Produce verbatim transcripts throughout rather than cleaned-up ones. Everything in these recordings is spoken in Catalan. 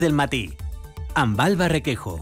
del matí, amb Alba Requejo.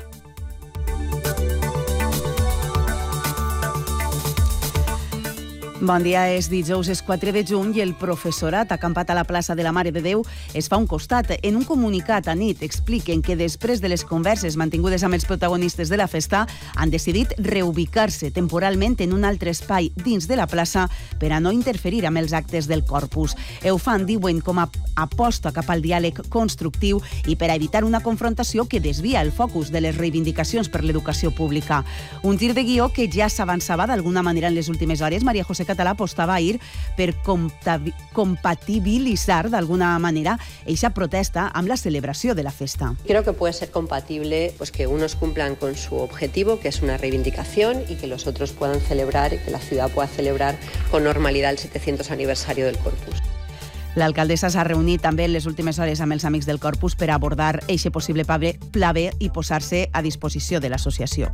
Bon dia, és dijous, és quatre de juny i el professorat acampat a la plaça de la Mare de Déu es fa un costat. En un comunicat a nit expliquen que després de les converses mantingudes amb els protagonistes de la festa han decidit reubicar-se temporalment en un altre espai dins de la plaça per a no interferir amb els actes del Corpus. Ho fan, diuen, com a aposta cap al diàleg constructiu i per a evitar una confrontació que desvia el focus de les reivindicacions per l'educació pública. Un gir de guió que ja s'avançava d'alguna manera en les últimes hores. Maria José Català apostava ahir per compatibilitzar d'alguna manera eixa protesta amb la celebració de la festa. Creo que puede ser compatible pues que unos cumplan con su objetivo, que es una reivindicación, y que los otros puedan celebrar, y que la ciudad pueda celebrar con normalidad el setecientos aniversario del Corpus. L'alcaldessa s'ha reunit també en les últimes hores amb els amics del Corpus per abordar eixe possible pla B i posar-se a disposició de l'associació.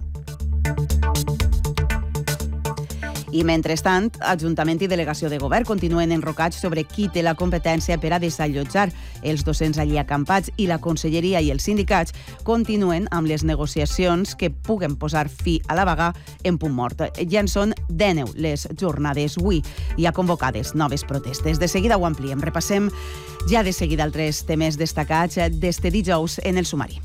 I, mentrestant, Ajuntament i Delegació de Govern continuen enrocats sobre qui té la competència per a desallotjar els docents allí acampats i la Conselleria i els sindicats continuen amb les negociacions que puguen posar fi a la vaga en punt mort. Ja en són dinou les jornades. Avui hi ha convocades noves protestes. De seguida ho ampliem. Repassem ja de seguida altres temes destacats d'este dijous en el sumari.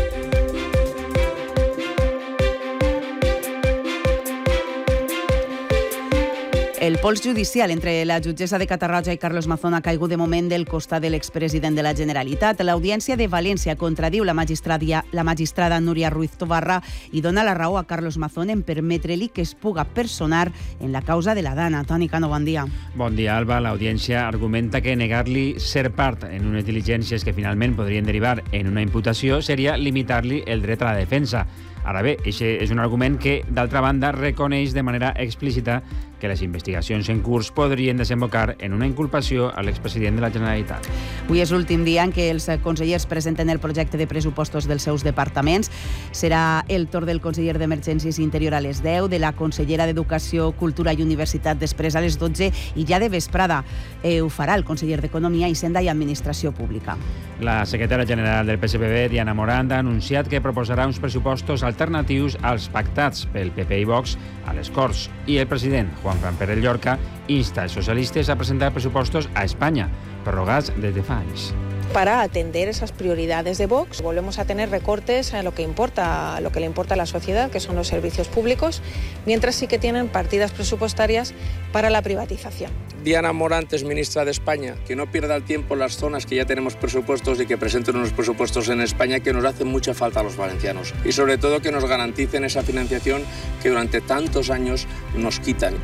El pols judicial entre la jutgessa de Catarroja i Carlos Mazón ha caigut de moment del costat de l'expresident de la Generalitat. L'Audiència de València contradiu la magistrada, la magistrada Núria Ruiz Tobarra i dona la raó a Carlos Mazón en permetre-li que es puga personar en la causa de la Dana. Toni Cano, bon dia. Bon dia, Alba. L'Audiència argumenta que negar-li ser part en unes diligències que finalment podrien derivar en una imputació seria limitar-li el dret a la defensa. Ara bé, aquest és un argument que, d'altra banda, reconeix de manera explícita que les investigacions en curs podrien desembocar en una inculpació a l'expresident de la Generalitat. Avui és l'últim dia en què els consellers presenten el projecte de pressupostos dels seus departaments. Serà el torn del conseller d'Emergències i Interior a les deu, de la consellera d'Educació, Cultura i Universitat després a les dotze i ja de vesprada eh, ho farà el conseller d'Economia, Hisenda i Administració Pública. La secretària general del P S P B, Diana Morant, ha anunciat que proposarà uns pressupostos alternatius als pactats pel P P i Vox a les Corts. I el president, Juan Fran Pérez Llorca, insta els socialistes a presentar pressupostos a Espanya, prorrogats des de fa anys. Para atender esas prioridades de Vox, volvemos a tener recortes en lo que importa, lo que le importa a la sociedad, que son los servicios públicos, mientras sí que tienen partidas presupuestarias para la privatización. Diana Morant es ministra de España, que no pierda el tiempo en las zonas que ya tenemos presupuestos y que presenten unos presupuestos en España que nos hacen mucha falta a los valencianos. Y sobre todo que nos garanticen esa financiación que durante tantos años nos quitan.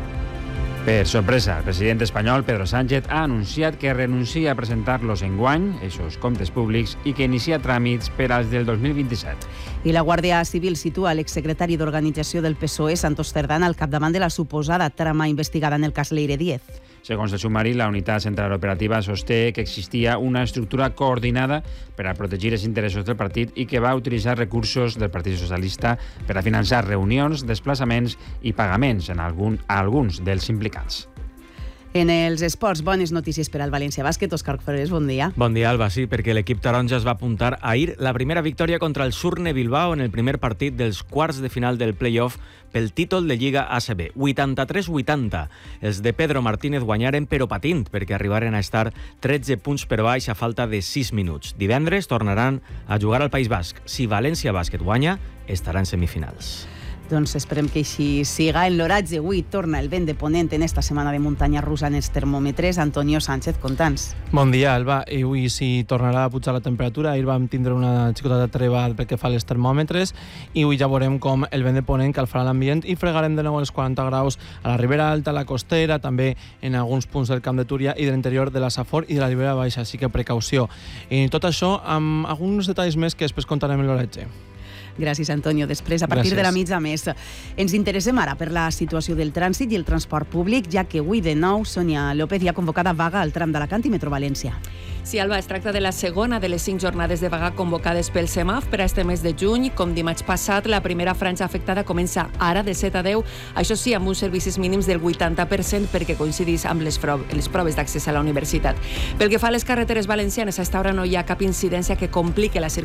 Per sorpresa, el president espanyol, Pedro Sánchez, ha anunciat que renuncia a presentar-los enguany, esos comptes públics, i que inicia tràmits per als del dos mil vint-i-set. I la Guàrdia Civil situa l'exsecretari d'Organització del P S O E, Santos Cerdán, al capdavant de la suposada trama investigada en el cas Leire Díez. Segons el sumari, la unitat central operativa sosté que existia una estructura coordinada per a protegir els interessos del partit i que va utilitzar recursos del Partit Socialista per a finançar reunions, desplaçaments i pagaments en algun, a alguns dels implicats. En els esports, bones notícies per al València Bàsquet. Òscar Ferrés, bon dia. Bon dia, Alba, sí, perquè l'equip taronja es va apuntar ahir la primera victòria contra el Surne Bilbao en el primer partit dels quarts de final del play-off pel títol de Lliga A C B. vuitanta-tres vuitanta. Els de Pedro Martínez guanyaren però patint, perquè arribaren a estar tretze punts per baix a falta de sis minuts. Divendres tornaran a jugar al País Basc. Si València Bàsquet guanya, estarà en semifinals. Doncs esperem que així siga. En l'oratge avui torna el vent de ponent en esta setmana de muntanya russa en els termòmetres. Antonio Sánchez, contants. Bon dia, Alba. I avui sí tornarà a pujar la temperatura. Ahir vam tindre una xicoteta treva pel que fa als termòmetres i avui ja veurem com el vent de ponent calfarà l'ambient i fregarem de nou els quaranta graus a la Ribera Alta, a la Costera, també en alguns punts del Camp de Túria i de l'interior de la Safor i de la Ribera Baixa, així que precaució. I tot això amb alguns detalls més que després contarem en l'oratge. Gràcies, Antonio. Després, a partir Gràcies. de la mitja més. Ens interessem ara per la situació del trànsit i el transport públic, ja que avui de nou Sònia López ja ha convocada vaga al tram d'Alacant i Metro València. Sí, Alba, es tracta de la segona de les cinc jornades de vaga convocades pel SEMAF per a este mes de juny. Com dimarts passat, la primera franja afectada comença ara de set a deu, això sí, amb uns servicis mínims del vuitanta per cent perquè coincidís amb les, pro les proves d'accés a la universitat. Pel que fa a les carreteres valencianes, a esta hora no hi ha cap incidència que compliqui la circulació